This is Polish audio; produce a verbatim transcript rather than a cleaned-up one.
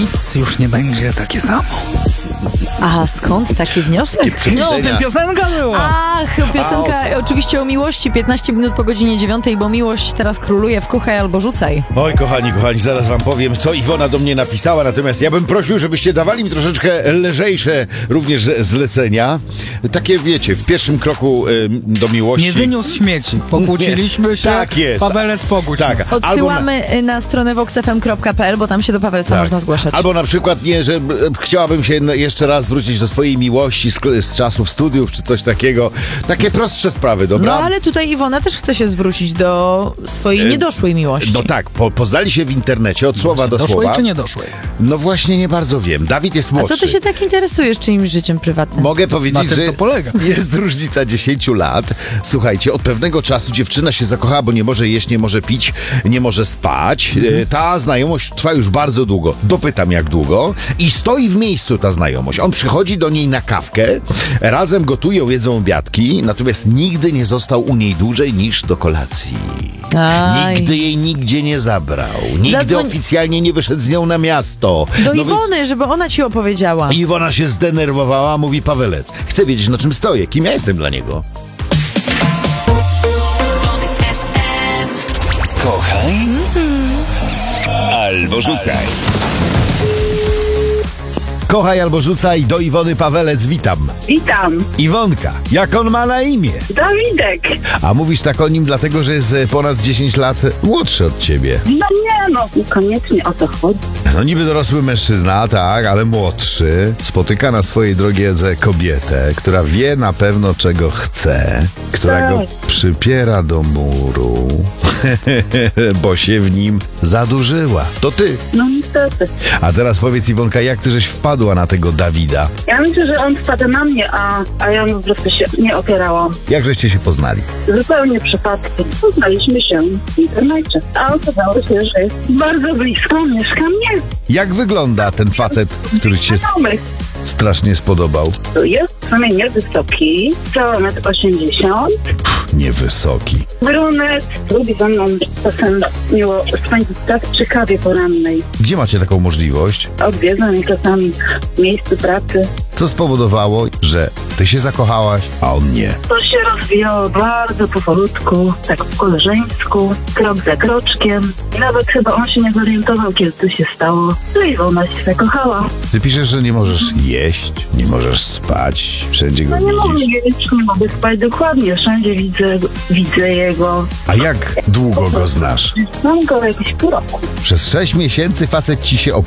nic już nie będzie takie samo. A skąd taki wniosek? No, o tym piosenka była. Ach, piosenka A, o- oczywiście o miłości, piętnaście minut po godzinie dziewiątej, bo miłość teraz króluje w Kochaj albo Rzucaj. Oj, kochani, kochani, zaraz wam powiem, co Iwona do mnie napisała, natomiast ja bym prosił, żebyście dawali mi troszeczkę lżejsze również zlecenia. Takie, wiecie, w pierwszym kroku y, do miłości. Nie wyniósł śmieci. Pokłóciliśmy się. Tak jest. Pawelec pogódź. Tak. nas. Odsyłamy na... na stronę vox f m kropka p l, bo tam się do Pawelca Tak. można zgłaszać. Albo na przykład nie, że e, chciałabym się jeszcze raz zwrócić do swojej miłości z, z czasów studiów, czy coś takiego. Takie prostsze sprawy, dobra? No ale tutaj Iwona też chce się zwrócić do swojej niedoszłej miłości. No tak, po, poznali się w internecie od słowa do Doszłej słowa. czy nie doszłej? No właśnie nie bardzo wiem. Dawid jest A młodszy. co ty się tak interesujesz czyimś życiem prywatnym? Mogę Na powiedzieć, tym że to polega. jest różnica dziesięć lat. Słuchajcie, od pewnego czasu dziewczyna się zakochała, bo nie może jeść, nie może pić, nie może spać. E, Ta znajomość trwa już bardzo długo. Dopytam jak długo. I stoi w miejscu ta znajomość. On przychodzi do niej na kawkę, razem gotują, jedzą obiadki, natomiast nigdy nie został u niej dłużej niż do kolacji. Aj. Nigdy jej nigdzie nie zabrał. Nigdy Zadzwoń- oficjalnie nie wyszedł z nią na miasto. Do No więc- Iwony, żeby ona ci opowiedziała. Iwona się zdenerwowała, mówi Pawelec. Chcę wiedzieć, na czym stoję, kim ja jestem dla niego. Kochaj albo rzucaj. Kochaj albo rzucaj, do Iwony Pawelec, witam. Witam, Iwonka, jak on ma na imię? Dawidek. A mówisz tak o nim dlatego, że jest e, ponad dziesięć lat młodszy od ciebie. No nie no, niekoniecznie o to chodzi. No niby dorosły mężczyzna, tak, ale młodszy. Spotyka na swojej drodze kobietę, która wie na pewno czego chce, która go Tak. przypiera do muru, bo się w nim zadłużyła. To ty. No niestety. A teraz powiedz Iwonka, jak ty żeś wpadła na tego Dawida? Ja myślę, że on wpadł na mnie, a, a ja po prostu się nie opierałam. Jak żeście się poznali? Zupełnie przypadkiem. Poznaliśmy się w internecie. A okazało się, że jest bardzo blisko, mieszka mnie. Jak wygląda ten facet, który ci się Znajomych. strasznie spodobał? To jest w sumie niewysoki, cały metr osiemdziesiąt, Niewysoki. brunet, lubi ze mną czasem miło spędzić czas przy kawie porannej. Gdzie macie taką możliwość? Odwiedzam mnie czasami w miejscu pracy. Co spowodowało, że ty się zakochałaś, a on nie? To się rozwijało bardzo powolutku, tak po koleżeńsku, krok za kroczkiem. I nawet chyba on się nie zorientował, kiedy to się stało. No i ona się zakochała. Ty piszesz, że nie możesz jeść, nie możesz spać, wszędzie go No nie mogę widzisz. jeść, nie mogę spać dokładnie. Wszędzie widzę, widzę jego. A jak długo go znasz? Mam go jakieś pół roku. Przez sześć miesięcy facet ci się